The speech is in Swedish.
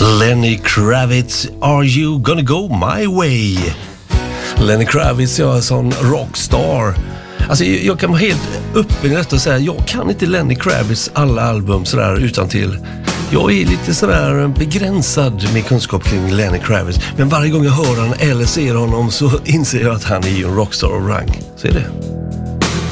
Lenny Kravitz, Are You Gonna Go My Way? Lenny Kravitz är en sån rockstar. Alltså jag kan vara helt öppen i detta och säga jag kan inte Lenny Kravitz alla album sådär utan till. Jag är lite sådär begränsad med kunskap kring Lenny Kravitz. Men varje gång jag hör honom eller ser honom så inser jag att han är ju en rockstar och rank. Så är det.